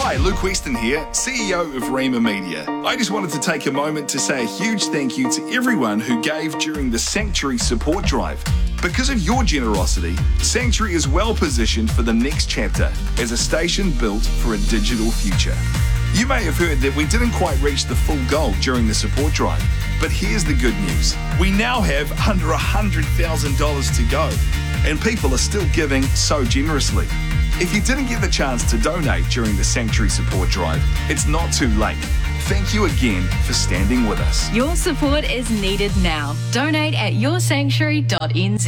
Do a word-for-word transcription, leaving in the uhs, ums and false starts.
Hi, Luke Weston here, C E O of Rima Media. I just wanted to take a moment to say a huge thank you to everyone who gave during the Sanctuary support drive. Because of your generosity, Sanctuary is well positioned for the next chapter as a station built for a digital future. You may have heard that we didn't quite reach the full goal during the support drive, but here's the good news. We now have under one hundred thousand dollars to go, and people are still giving so generously. If you didn't get the chance to donate during the Sanctuary support drive, it's not too late. Thank you again for standing with us. Your support is needed now. Donate at your sanctuary dot n z.